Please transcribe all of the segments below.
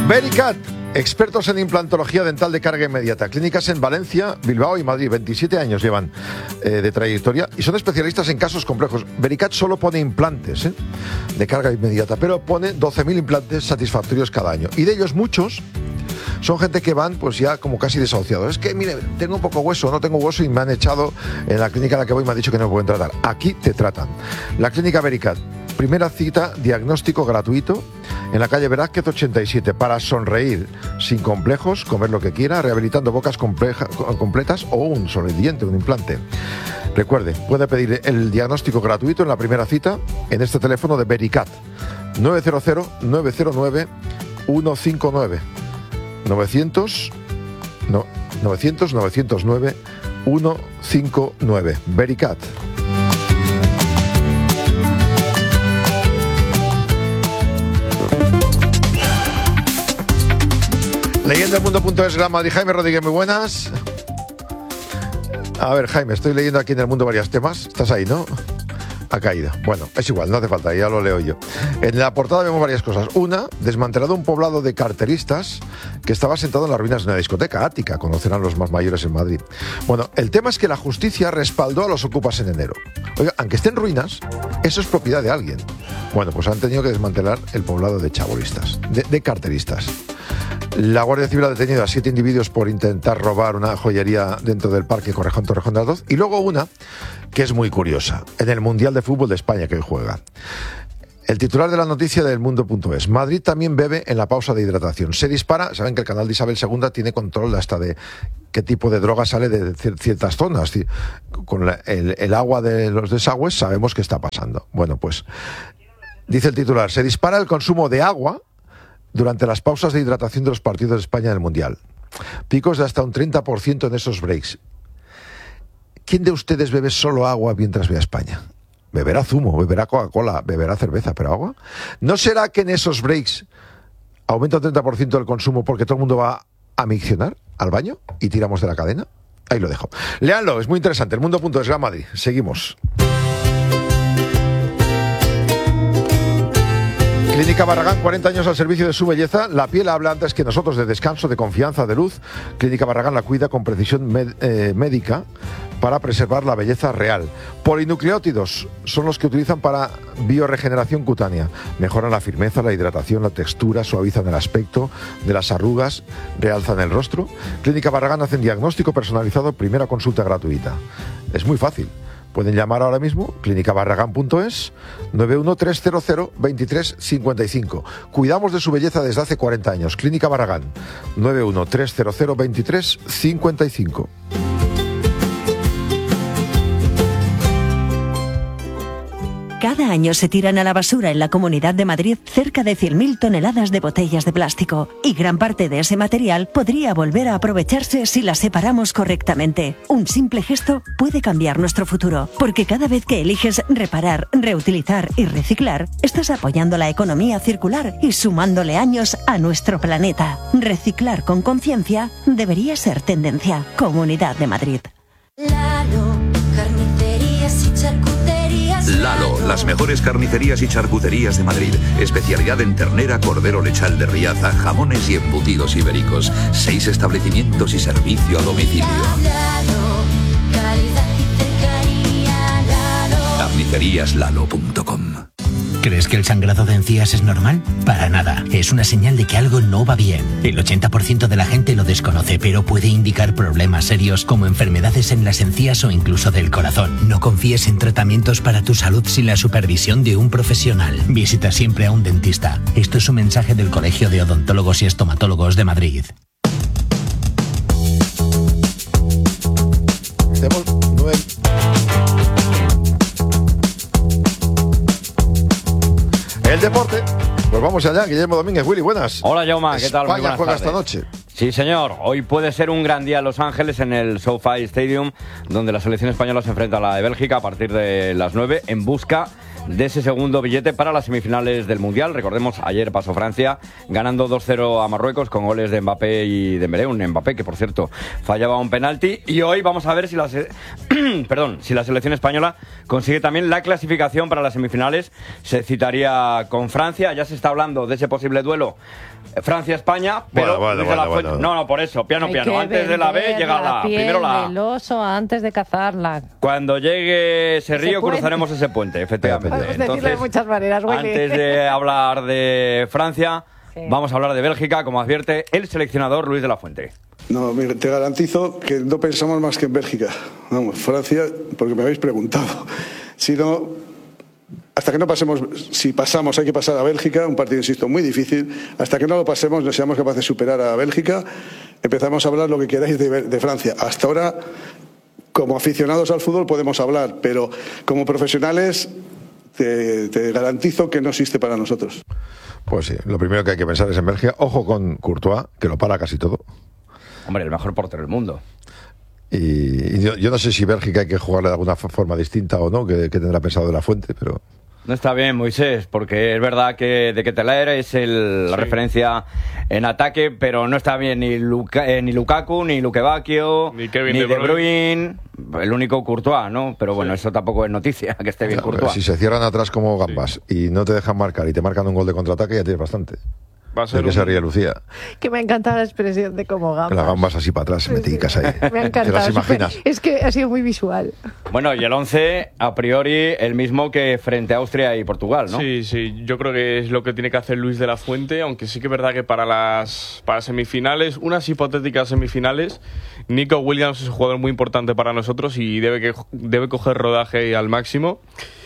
Vericat, expertos en implantología dental de carga inmediata. Clínicas en Valencia, Bilbao y Madrid. 27 años llevan de trayectoria y son especialistas en casos complejos. Vericat solo pone implantes de carga inmediata, pero pone 12.000 implantes satisfactorios cada año. Y de ellos muchos son gente que van pues ya como casi desahuciados. Es que, mire, tengo un poco hueso, no tengo hueso y me han echado en la clínica a la que voy y me han dicho que no me pueden tratar. Aquí te tratan. La clínica Vericat. Primera cita, diagnóstico gratuito en la calle Velázquez 87 para sonreír sin complejos, comer lo que quiera, rehabilitando bocas completas o un solo diente, un implante. Recuerde, puede pedir el diagnóstico gratuito en la primera cita en este teléfono de Vericat 900-909-159 900-909-159 Vericat. Leyendo el mundo.es, Gran Madrid. Jaime Rodríguez, muy buenas. A ver, Jaime, estoy leyendo aquí en el mundo varios temas. Estás ahí, ¿no? Ha caído. Bueno, es igual, no hace falta, ya lo leo yo. En la portada vemos varias cosas. Una, desmantelado un poblado de carteristas que estaba sentado en las ruinas de una discoteca ática, conocerán los más mayores en Madrid. Bueno, el tema es que la justicia respaldó a los ocupas en enero. Oiga, aunque esté en ruinas, eso es propiedad de alguien. Bueno, pues han tenido que desmantelar el poblado de chabolistas, de carteristas. La Guardia Civil ha detenido a 7 individuos por intentar robar una joyería dentro del Parque Torrejón de Ardoz. Y luego una que es muy curiosa, en el Mundial de Fútbol de España que hoy juega. El titular de la noticia del mundo.es. Madrid también bebe en la pausa de hidratación. Se dispara, saben que el canal de Isabel II tiene control hasta de qué tipo de droga sale de ciertas zonas. Con el agua de los desagües sabemos qué está pasando. Bueno, pues dice el titular, se dispara el consumo de agua durante las pausas de hidratación de los partidos de España en el Mundial. Picos de hasta un 30% en esos breaks. ¿Quién de ustedes bebe solo agua mientras ve a España? Beberá zumo, beberá Coca-Cola, beberá cerveza, pero agua. ¿No será que en esos breaks aumenta un 30% el consumo porque todo el mundo va a miccionar al baño y tiramos de la cadena? Ahí lo dejo. Léanlo, es muy interesante. El mundo.es, Gran Madrid. Seguimos. Clínica Barragán, 40 años al servicio de su belleza. La piel habla antes que nosotros de descanso, de confianza, de luz. Clínica Barragán la cuida con precisión médica para preservar la belleza real. Polinucleótidos son los que utilizan para bioregeneración cutánea. Mejoran la firmeza, la hidratación, la textura, suavizan el aspecto de las arrugas, realzan el rostro. Clínica Barragán hacen diagnóstico personalizado, primera consulta gratuita. Es muy fácil. Pueden llamar ahora mismo, clínicabarragán.es, 913002355. Cuidamos de su belleza desde hace 40 años. Clínica Barragán, 913002355. Cada año se tiran a la basura en la Comunidad de Madrid cerca de 100.000 toneladas de botellas de plástico y gran parte de ese material podría volver a aprovecharse si las separamos correctamente. Un simple gesto puede cambiar nuestro futuro, porque cada vez que eliges reparar, reutilizar y reciclar, estás apoyando la economía circular y sumándole años a nuestro planeta. Reciclar con conciencia debería ser tendencia. Comunidad de Madrid. Lalo, carnicerías y charcuterías. Lalo, las mejores carnicerías y charcuterías de Madrid. Especialidad en ternera, cordero lechal de Riaza, jamones y embutidos ibéricos. 6 establecimientos y servicio a domicilio. Lalo, calidad y cercanía. Lalo. Carniceríaslalo.com. ¿Crees que el sangrado de encías es normal? Para nada. Es una señal de que algo no va bien. El 80% de la gente lo desconoce, pero puede indicar problemas serios como enfermedades en las encías o incluso del corazón. No confíes en tratamientos para tu salud sin la supervisión de un profesional. Visita siempre a un dentista. Esto es un mensaje del Colegio de Odontólogos y Estomatólogos de Madrid. El deporte, pues vamos allá. Guillermo Domínguez. Willy, buenas. Hola, Jaume, ¿qué tal? Muy España buenas juega tardes. esta noche. Sí, señor. Hoy puede ser un gran día en Los Ángeles, en el SoFi Stadium, donde la selección española se enfrenta a la de Bélgica a partir de las 9 en busca de ese segundo billete para las semifinales del Mundial. Recordemos, ayer pasó Francia ganando 2-0 a Marruecos con goles de Mbappé y Dembélé, un Mbappé que por cierto fallaba un penalti, y hoy vamos a ver si la selección española consigue también la clasificación para las semifinales. Se citaría con Francia, ya se está hablando de ese posible duelo Francia-España, pero bueno. No, por eso, piano. Antes de la B llega la primero la A. El oso antes de cazarla. Cuando llegue ese río cruzaremos ese puente, efectivamente. Podemos decirlo de muchas maneras, Willy. Antes de hablar de Francia, vamos a hablar de Bélgica, como advierte el seleccionador Luis de la Fuente. No, te garantizo que no pensamos más que en Bélgica. Vamos, Francia, porque me habéis preguntado. Si no, hasta que no pasemos, si pasamos hay que pasar a Bélgica, un partido, insisto, muy difícil. Hasta que no lo pasemos, no seamos capaces de superar a Bélgica, empezamos a hablar lo que queráis de Francia. Hasta ahora, como aficionados al fútbol podemos hablar, pero como profesionales te garantizo que no existe para nosotros. Pues sí, lo primero que hay que pensar es en Bélgica. Ojo con Courtois, que lo para casi todo. Hombre, el mejor portero del mundo. Y yo no sé si Bélgica hay que jugarle de alguna forma distinta o no, que tendrá pensado de la Fuente, pero... No está bien, Moisés, porque es verdad que de Ketelaere es la referencia en ataque, pero no está bien ni Lukaku, ni Luke Bacchio, ni De Bruyne, el único Courtois, ¿no? Pero bueno, eso tampoco es noticia, que esté bien Courtois. Si se cierran atrás como gambas y no te dejan marcar y te marcan un gol de contraataque, ya tienes bastante. Va a ser que se ríe Lucía. Que me ha encantado la expresión de como gambas. Las gambas así para atrás, meticas ahí. Me ha encantado. ¿Te las imaginas? Es que ha sido muy visual. Bueno, y el 11, a priori, el mismo que frente a Austria y Portugal, ¿no? Sí, yo creo que es lo que tiene que hacer Luis de la Fuente, aunque sí que es verdad que para semifinales, unas hipotéticas semifinales, Nico Williams es un jugador muy importante para nosotros y debe coger rodaje al máximo.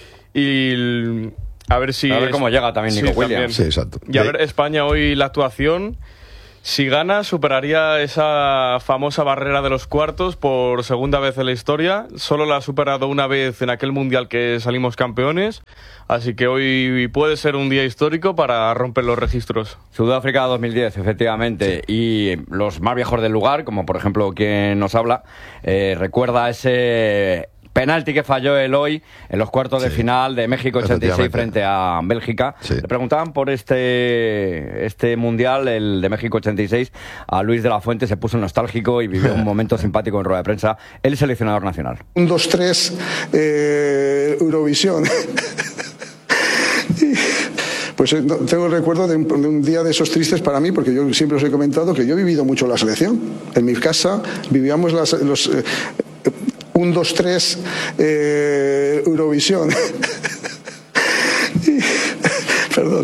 Y... A ver cómo llega también Nico Williams. Sí, exacto. Y a ver, España hoy la actuación, si gana, superaría esa famosa barrera de los cuartos por segunda vez en la historia. Solo la ha superado una vez en aquel mundial que salimos campeones. Así que hoy puede ser un día histórico para romper los registros. Sudáfrica 2010, efectivamente. Sí. Y los más viejos del lugar, como por ejemplo quien nos habla, recuerda ese... penalti que falló Eloy en los cuartos de final de México 86 frente a Bélgica. Sí. Le preguntaban por este mundial, el de México 86, a Luis de la Fuente. Se puso nostálgico y vivió un momento simpático en rueda de prensa, el seleccionador nacional. 1-2-3 Eurovisión. Pues tengo el recuerdo de un día de esos tristes para mí, porque yo siempre os he comentado que yo he vivido mucho la selección. En mi casa vivíamos los 1, 2, 3 Eurovisión. Perdón.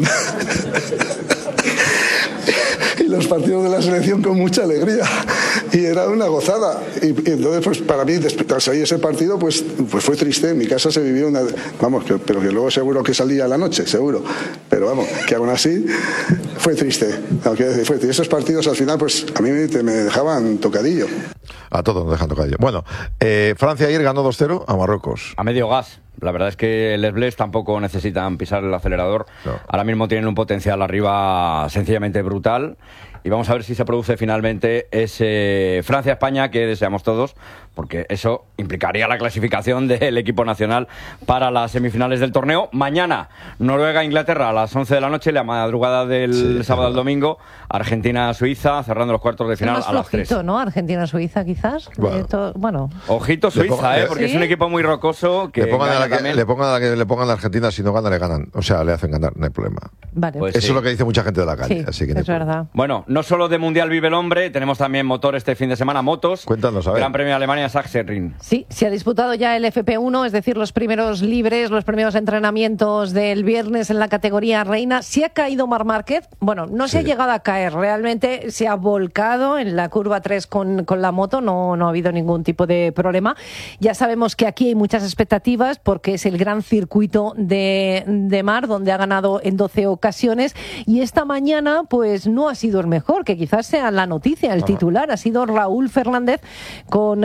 Y los partidos de la selección con mucha alegría. Y era una gozada. Y entonces, pues para mí, tras ahí ese partido, pues fue triste. En mi casa se vivió una... Vamos, pero que luego seguro que salía a la noche, seguro. Pero vamos, que aún así fue triste. Y esos partidos al final, pues a mí me dejaban tocadillo. A todos nos dejan tocadillo. Bueno, Francia ayer ganó 2-0 a Marruecos. A medio gas. La verdad es que Les Bleus tampoco necesitan pisar el acelerador. No. Ahora mismo tienen un potencial arriba sencillamente brutal. Y vamos a ver si se produce finalmente ese Francia-España que deseamos todos, porque eso implicaría la clasificación del equipo nacional para las semifinales del torneo. Mañana, Noruega-Inglaterra a las 11 de la noche, la madrugada del sábado al domingo. Argentina-Suiza, cerrando los cuartos de final a las 3. ¿No? Argentina-Suiza, quizás. Bueno. Ojito Suiza, porque es un equipo muy rocoso. Que le pongan a Argentina, si no gana, le ganan. O sea, le hacen ganar, no hay problema. Vale. Pues eso es lo que dice mucha gente de la calle. Sí, así que es verdad. Bueno, no solo de Mundial vive el hombre, tenemos también motor este fin de semana, motos. Cuéntanos, a ver. Gran Premio de Alemania, Sachsenring. Sí, se ha disputado ya el FP1, es decir, los primeros libres, los primeros entrenamientos del viernes en la categoría reina. Si ha caído Marc Márquez, bueno, no se ha llegado a caer, realmente se ha volcado en la curva 3 con la moto, no ha habido ningún tipo de problema. Ya sabemos que aquí hay muchas expectativas porque es el gran circuito de mar, donde ha ganado en 12 ocasiones, y esta mañana pues no ha sido el mejor. mejor, que quizás sea la noticia, el titular. Ha sido Raúl Fernández con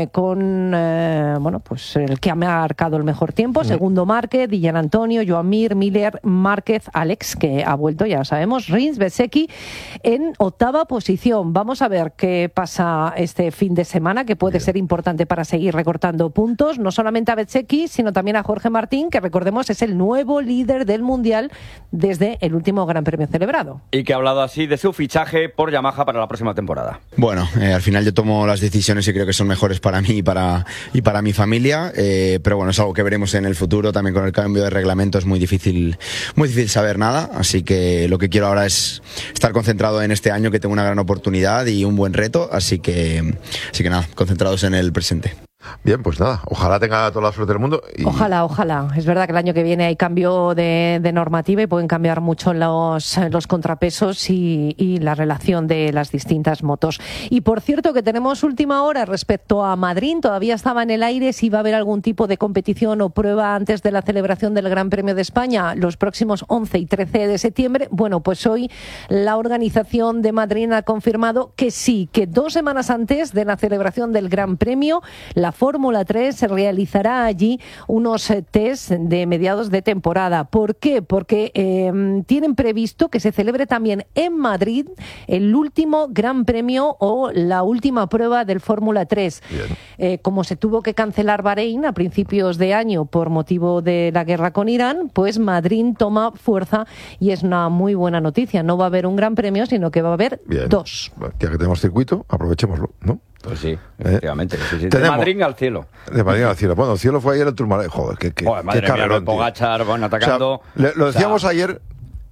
bueno, pues el que ha marcado el mejor tiempo. Segundo Márquez, Dillan Antonio, Joan Mir, Miller, Márquez, Alex, que ha vuelto, ya sabemos, Rins, Bezzecchi en octava posición. Vamos a ver qué pasa este fin de semana, que puede ser importante para seguir recortando puntos, no solamente a Bezzecchi, sino también a Jorge Martín, que recordemos es el nuevo líder del Mundial desde el último Gran Premio celebrado. Y que ha hablado así de su fichaje por Yamaha para la próxima temporada. Bueno, al final yo tomo las decisiones y creo que son mejores para mí y para mi familia, pero bueno, es algo que veremos en el futuro. También con el cambio de reglamento es muy difícil saber nada, así que lo que quiero ahora es estar concentrado en este año, que tengo una gran oportunidad y un buen reto, así que nada, concentrados en el presente. Bien, pues nada, ojalá tenga toda la suerte del mundo. Ojalá. Es verdad que el año que viene hay cambio de normativa y pueden cambiar mucho los contrapesos y la relación de las distintas motos. Y por cierto que tenemos última hora respecto a Madrid, todavía estaba en el aire si va a haber algún tipo de competición o prueba antes de la celebración del Gran Premio de España los próximos 11 y 13 de septiembre. Bueno, pues hoy la organización de Madrid ha confirmado que sí, que 2 semanas antes de la celebración del Gran Premio, la Fórmula 3 se realizará allí unos test de mediados de temporada. ¿Por qué? Porque tienen previsto que se celebre también en Madrid el último Gran Premio o la última prueba del Fórmula 3. Como se tuvo que cancelar Bahrein a principios de año por motivo de la guerra con Irán, pues Madrid toma fuerza y es una muy buena noticia. No va a haber un Gran Premio, sino que va a haber 2. Ya que tenemos circuito, aprovechémoslo, ¿no? Pues sí, efectivamente. Sí. De Madrid al cielo. De Madrid al cielo. Bueno, el cielo fue ayer el Tourmalet. Joder, qué carrerón, Pogačar, bueno, atacando. O sea, lo decíamos ayer,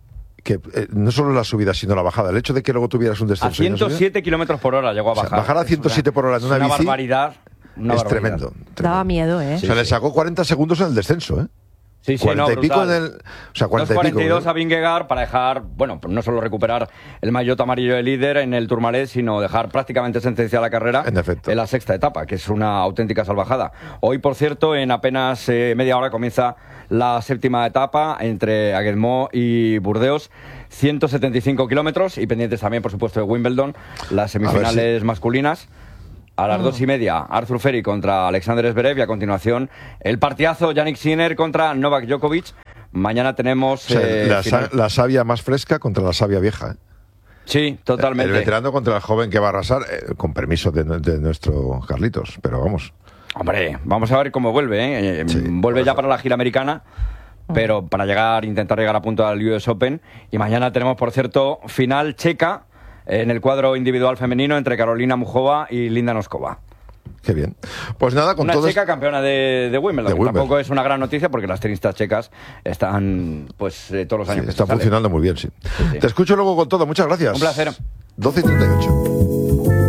que no solo la subida, sino la bajada. El hecho de que luego tuvieras un descenso. A 107 kilómetros por hora llegó a bajar. O sea, bajar a 107 por hora en una bici. Barbaridad. Es tremendo. Daba miedo, ¿eh? O sea, le sacó 40 segundos en el descenso, ¿eh? Sí, 40 y pico en el... O sea, 40 y pico. 2.42 a Vingegaard para dejar, bueno, no solo recuperar el maillot amarillo de líder en el Tourmalet, sino dejar prácticamente sentenciada la carrera en la sexta etapa, que es una auténtica salvajada. Hoy, por cierto, en apenas media hora comienza la séptima etapa entre Aguedmont y Burdeos. 175 kilómetros y pendientes también, por supuesto, de Wimbledon, las semifinales masculinas. A las 2:30, Arthur Ferry contra Alexander Zverev y a continuación el partidazo Jannik Sinner contra Novak Djokovic. Mañana tenemos... O sea, la savia más fresca contra la savia vieja, ¿eh? Sí, totalmente. El veterano contra el joven que va a arrasar, con permiso de nuestro Carlitos, pero vamos. Hombre, vamos a ver cómo vuelve, ¿eh? Vuelve ya para la gira americana, pero para intentar llegar a punto al US Open. Y mañana tenemos, por cierto, final checa en el cuadro individual femenino entre Carolina Muchova y Linda Noskova. Qué bien. Pues nada, con una checa campeona de Wimbledon. Tampoco es una gran noticia porque las tenistas checas están todos los años. Están funcionando muy bien, sí. Te escucho luego con todo. Muchas gracias. Un placer. 12:38.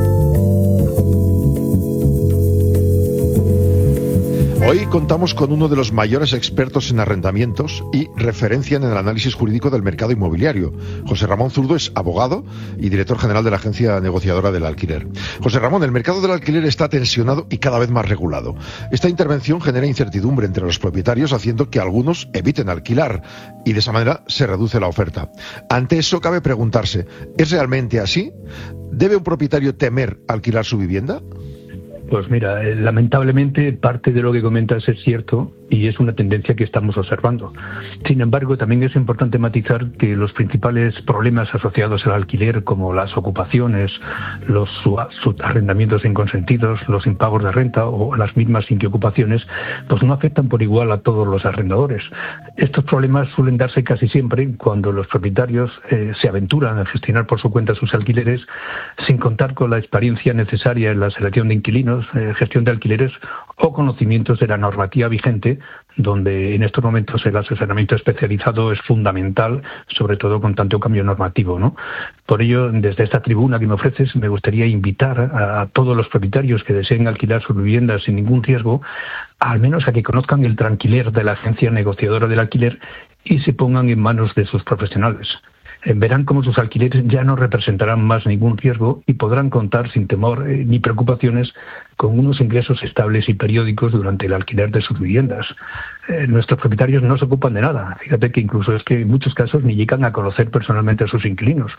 Hoy contamos con uno de los mayores expertos en arrendamientos y referencia en el análisis jurídico del mercado inmobiliario. José Ramón Zurdo es abogado y director general de la agencia negociadora del alquiler. José Ramón, el mercado del alquiler está tensionado y cada vez más regulado. Esta intervención genera incertidumbre entre los propietarios, haciendo que algunos eviten alquilar y de esa manera se reduce la oferta. Ante eso cabe preguntarse, ¿es realmente así? ¿Debe un propietario temer alquilar su vivienda? Pues mira, lamentablemente parte de lo que comentas es cierto y es una tendencia que estamos observando. Sin embargo, también es importante matizar que los principales problemas asociados al alquiler, como las ocupaciones, los arrendamientos inconsentidos, los impagos de renta o las mismas inquiocupaciones, pues no afectan por igual a todos los arrendadores. Estos problemas suelen darse casi siempre cuando los propietarios se aventuran a gestionar por su cuenta sus alquileres sin contar con la experiencia necesaria en la selección de inquilinos, gestión de alquileres o conocimientos de la normativa vigente, donde en estos momentos el asesoramiento especializado es fundamental, sobre todo con tanto cambio normativo, ¿no? Por ello, desde esta tribuna que me ofreces, me gustaría invitar a todos los propietarios que deseen alquilar sus viviendas sin ningún riesgo, al menos a que conozcan el tranquiler de la agencia negociadora del alquiler y se pongan en manos de sus profesionales. Verán cómo sus alquileres ya no representarán más ningún riesgo y podrán contar sin temor ni preocupaciones con unos ingresos estables y periódicos durante el alquiler de sus viviendas. Nuestros propietarios no se ocupan de nada. Fíjate que incluso es que en muchos casos ni llegan a conocer personalmente a sus inquilinos.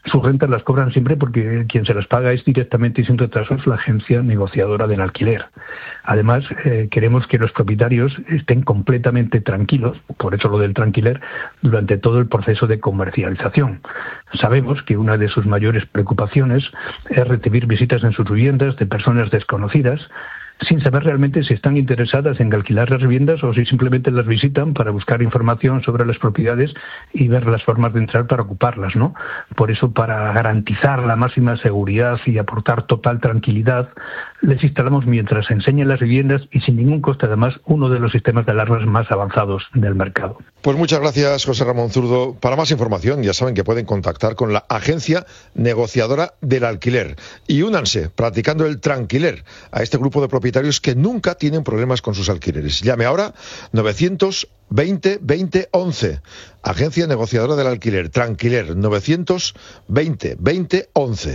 sus rentas las cobran siempre porque quien se las paga es directamente y sin retrasos la agencia negociadora del alquiler. Además, queremos que los propietarios estén completamente tranquilos, por eso lo del tranquiler, durante todo el proceso de comercialización. Sabemos que una de sus mayores preocupaciones es recibir visitas en sus viviendas de personas desconocidas, sin saber realmente si están interesadas en alquilar las viviendas o si simplemente las visitan para buscar información sobre las propiedades y ver las formas de entrar para ocuparlas, ¿no? Por eso, para garantizar la máxima seguridad y aportar total tranquilidad, les instalamos mientras enseñan las viviendas y sin ningún coste, además, uno de los sistemas de alarmas más avanzados del mercado. Pues muchas gracias, José Ramón Zurdo. Para más información, ya saben que pueden contactar con la agencia negociadora del alquiler y únanse, practicando el tranquiler, a este grupo de propietarios que nunca tienen problemas con sus alquileres. Llame ahora 920 20 11. Agencia negociadora del alquiler, Tranquiler, 920 20 11.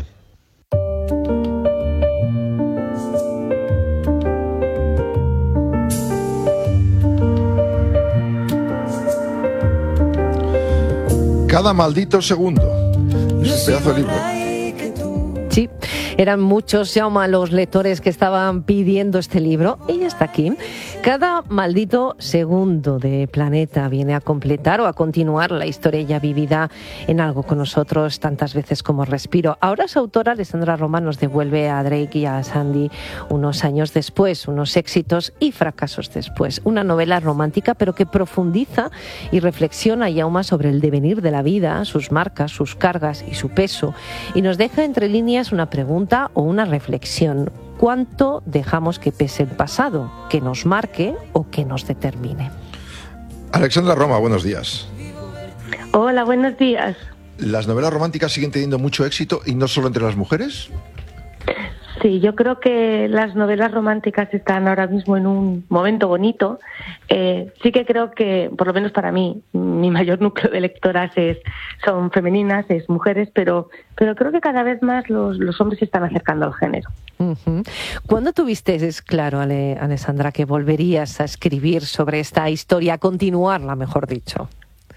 Cada maldito segundo. Es un pedazo de libro. Sí, eran muchos, Jaume, los lectores que estaban pidiendo este libro. Y ya está aquí. Cada maldito segundo de Planeta viene a completar o a continuar la historia ya vivida en Algo con nosotros tantas veces como Respiro. Ahora su autora, Alessandra Roma, nos devuelve a Drake y a Sandy unos años después, unos éxitos y fracasos después. Una novela romántica, pero que profundiza y reflexiona, Jaume, sobre el devenir de la vida, sus marcas, sus cargas y su peso. Y nos deja entre líneas una pregunta o una reflexión. ¿Cuánto dejamos que pese el pasado, que nos marque o que nos determine? Alessandra Roma, buenos días. Hola, buenos días. ¿Las novelas románticas siguen teniendo mucho éxito y no solo entre las mujeres? Sí, yo creo que las novelas románticas están ahora mismo en un momento bonito. Sí que creo que, por lo menos para mí, mi mayor núcleo de lectoras son femeninas, es mujeres, pero creo que cada vez más los hombres se están acercando al género. Uh-huh. ¿Cuándo tuviste, es claro, Alessandra, que volverías a escribir sobre esta historia, a continuarla, mejor dicho?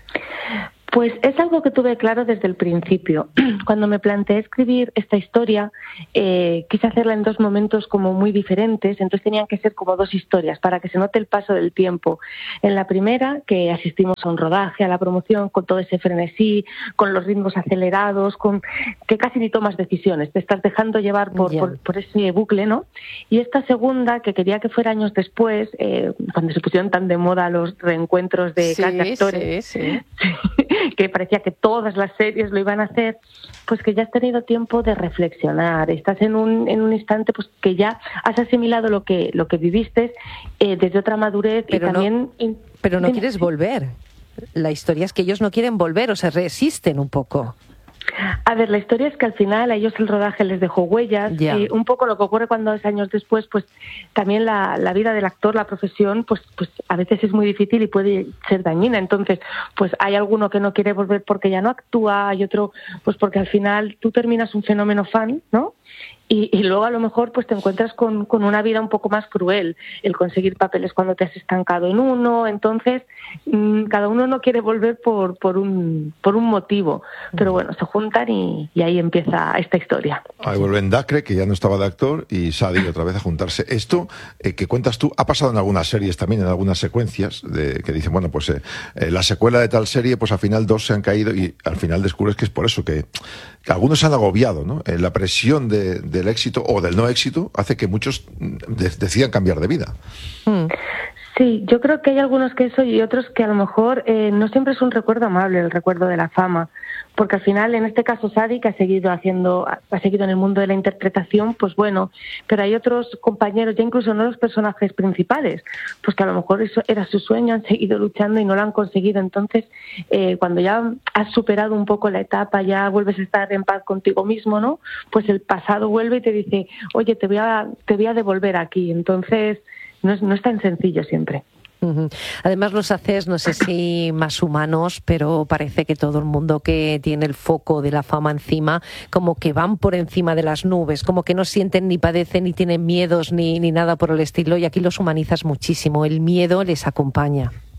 Pues es algo que tuve claro desde el principio. Cuando me planteé escribir esta historia, quise hacerla en dos momentos como muy diferentes, entonces tenían que ser como dos historias para que se note el paso del tiempo. En la primera, que asistimos a un rodaje, a la promoción, con todo ese frenesí, con los ritmos acelerados, con que casi ni tomas decisiones, te estás dejando llevar por ese bucle, ¿no? Y esta segunda, que quería que fuera años después, cuando se pusieron tan de moda los reencuentros de actores, sí. Que parecía que todas las series lo iban a hacer, pues que ya has tenido tiempo de reflexionar, estás en un instante pues que ya has asimilado lo que viviste desde otra madurez. Pero y también... Pero no quieres volver. La historia es que ellos no quieren volver o se resisten un poco. A ver, la historia es que al final a ellos el rodaje les dejó huellas. Un poco lo que ocurre cuando 2 años después, pues también la vida del actor, la profesión, pues a veces es muy difícil y puede ser dañina. Entonces, pues hay alguno que no quiere volver porque ya no actúa, hay otro pues porque al final tú terminas un fenómeno fan, ¿no? Y luego a lo mejor pues te encuentras con una vida un poco más cruel, el conseguir papeles cuando te has estancado en uno. Entonces cada uno no quiere volver por un motivo, pero bueno, se juntan y ahí empieza esta historia. Ahí vuelven Dacre, que ya no estaba de actor, y Sadie otra vez a juntarse. Esto que cuentas tú ha pasado en algunas series también, en algunas secuencias que dicen, bueno, pues la secuela de tal serie, pues al final 2 se han caído y al final descubres que es por eso que algunos se han agobiado, ¿no? La presión del éxito o del no éxito hace que muchos decidan cambiar de vida. Sí, yo creo que hay algunos que eso y otros que a lo mejor no siempre es un recuerdo amable, el recuerdo de la fama, porque al final, en este caso, Sadie, que ha seguido en el mundo de la interpretación, pues bueno, pero hay otros compañeros, ya incluso no los personajes principales, pues que a lo mejor eso era su sueño, han seguido luchando y no lo han conseguido. Entonces, cuando ya has superado un poco la etapa, ya vuelves a estar en paz contigo mismo, ¿no? Pues el pasado vuelve y te dice, oye, te voy a devolver aquí. Entonces, no es tan sencillo siempre. Uh-huh. Además los haces, no sé si más humanos, pero parece que todo el mundo que tiene el foco de la fama encima, como que van por encima de las nubes, como que no sienten ni padecen ni tienen miedos ni nada por el estilo, y aquí los humanizas muchísimo, el miedo les acompaña.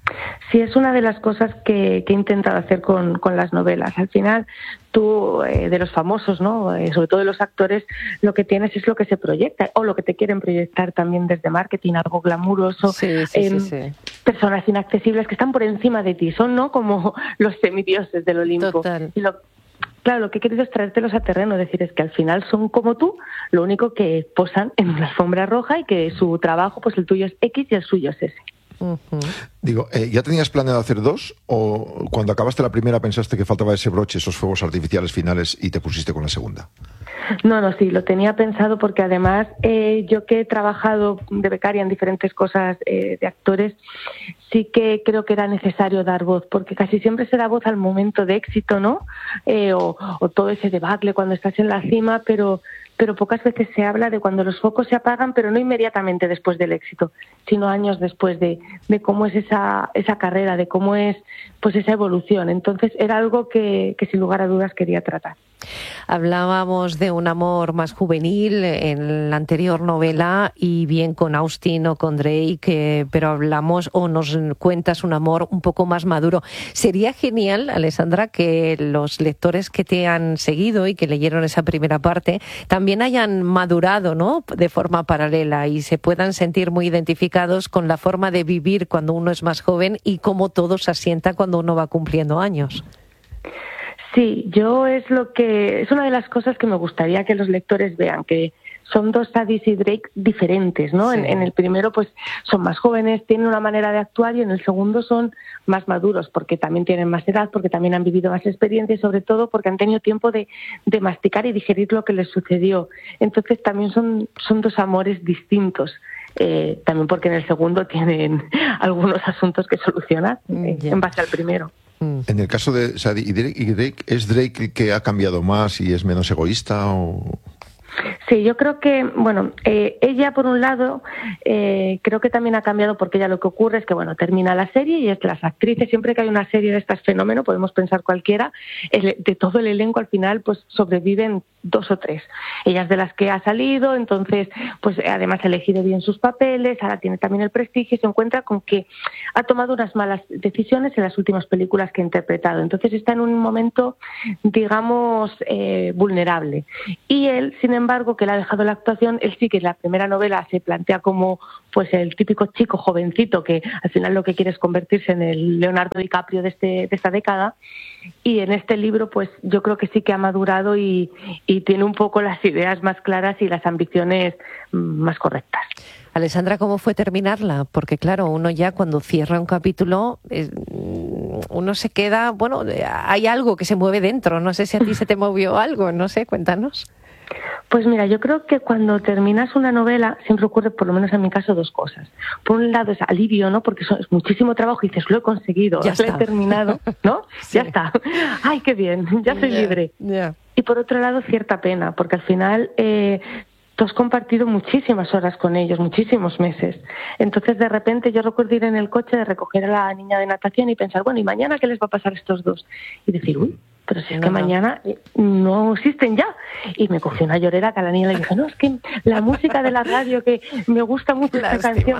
Sí, es una de las cosas que he intentado hacer con las novelas. Al final, tú, de los famosos, ¿no? Sobre todo de los actores, lo que tienes es lo que se proyecta, o lo que te quieren proyectar también desde marketing, algo glamuroso. Sí. Personas inaccesibles que están por encima de ti, son, ¿no?, como los semidioses del Olimpo. Total. Claro, lo que he querido es traértelos a terreno, es decir, es que al final son como tú, lo único que posan en una alfombra roja y que su trabajo, pues el tuyo es X y el suyo es ese. Digo, ¿ya tenías planeado hacer 2 o cuando acabaste la primera pensaste que faltaba ese broche, esos fuegos artificiales finales y te pusiste con la segunda? No, sí, lo tenía pensado porque además yo que he trabajado de becaria en diferentes cosas de actores, sí que creo que era necesario dar voz, porque casi siempre se da voz al momento de éxito, ¿no? O todo ese debacle cuando estás en la cima, pero pocas veces se habla de cuando los focos se apagan, pero no inmediatamente después del éxito, sino años después de cómo es esa carrera, de cómo es pues esa evolución. Entonces era algo que sin lugar a dudas quería tratar. Hablábamos de un amor más juvenil en la anterior novela y bien con Austin o con Drake, pero hablamos o nos cuentas un amor un poco más maduro. Sería genial, Alessandra, que los lectores que te han seguido y que leyeron esa primera parte también hayan madurado, ¿no?, de forma paralela y se puedan sentir muy identificados con la forma de vivir cuando uno es más joven y cómo todo se asienta cuando uno va cumpliendo años. Sí, es una de las cosas que me gustaría que los lectores vean, que son dos Sadie y Drake diferentes, ¿no? Sí. En el primero, pues, son más jóvenes, tienen una manera de actuar, y en el segundo son más maduros, porque también tienen más edad, porque también han vivido más experiencia y sobre todo porque han tenido tiempo de masticar y digerir lo que les sucedió. Entonces también son dos amores distintos. También porque en el segundo tienen algunos asuntos que solucionar en base al primero. En el caso de Sadie y Drake, ¿es Drake el que ha cambiado más y es menos egoísta o...? Sí, yo creo que, bueno, ella por un lado creo que también ha cambiado porque ella lo que ocurre es que, bueno, termina la serie y es que las actrices, siempre que hay una serie de estas fenómeno, podemos pensar cualquiera, de todo el elenco al final pues sobreviven 2 o 3. Ella es de las que ha salido, entonces pues además ha elegido bien sus papeles, ahora tiene también el prestigio y se encuentra con que ha tomado unas malas decisiones en las últimas películas que ha interpretado. Entonces está en un momento, digamos, vulnerable. Y él, sin embargo, que le ha dejado la actuación, él sí que en la primera novela se plantea como pues el típico chico jovencito que al final lo que quiere es convertirse en el Leonardo DiCaprio de esta década, y en este libro pues yo creo que sí que ha madurado y tiene un poco las ideas más claras y las ambiciones más correctas. Alessandra, ¿cómo fue terminarla? Porque claro, uno ya cuando cierra un capítulo, uno se queda, bueno, hay algo que se mueve dentro, no sé si a ti se te movió algo, no sé, cuéntanos. Pues mira, yo creo que cuando terminas una novela siempre ocurre, por lo menos en mi caso, 2 cosas. Por un lado es alivio, ¿no? Porque es muchísimo trabajo y dices, lo he conseguido, lo he terminado, ¿no? Sí. Ya está. ¡Ay, qué bien! Ya soy libre. Y por otro lado, cierta pena, porque al final tú has compartido muchísimas horas con ellos, muchísimos meses. Entonces, de repente, yo recuerdo ir en el coche de recoger a la niña de natación y pensar, bueno, ¿y mañana qué les va a pasar a estos 2? Y decir, uy, pero si es que mañana no existen ya. Y me cogió una llorera que a la niña le dije, no, es que la música de la radio, que me gusta mucho esta canción.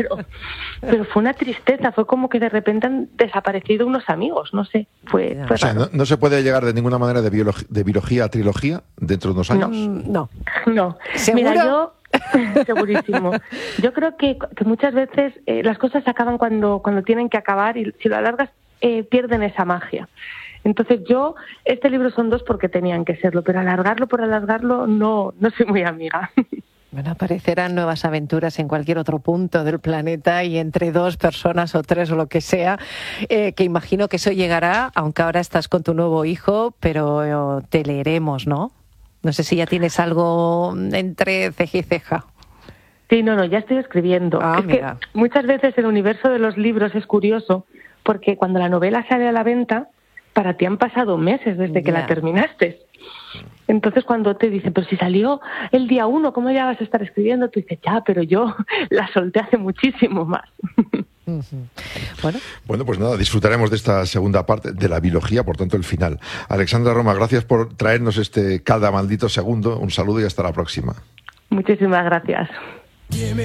Pero fue una tristeza, fue como que de repente han desaparecido unos amigos, no sé. Fue o sea, no se puede llegar de ninguna manera de biología a trilogía dentro de unos años. No. ¿Seguro? Mira, yo... Segurísimo. Yo creo que muchas veces las cosas acaban cuando tienen que acabar y si lo alargas pierden esa magia. Entonces este libro son 2 porque tenían que serlo, pero alargarlo por alargarlo no soy muy amiga. Bueno, aparecerán nuevas aventuras en cualquier otro punto del planeta y entre 2 personas o 3 o lo que sea, que imagino que eso llegará, aunque ahora estás con tu nuevo hijo, pero te leeremos, ¿no? No sé si ya tienes algo entre ceja y ceja. Sí, no, ya estoy escribiendo. Mira. Que muchas veces el universo de los libros es curioso porque cuando la novela sale a la venta, para ti han pasado meses desde que la terminaste. Entonces cuando te dicen, pero si salió el día 1, ¿cómo ya vas a estar escribiendo? Tú dices, ya, pero yo la solté hace muchísimo más. Bueno, pues nada, disfrutaremos de esta segunda parte de la biología, por tanto el final. Alessandra Roma, gracias por traernos este calda maldito segundo. Un saludo y hasta la próxima. Muchísimas gracias.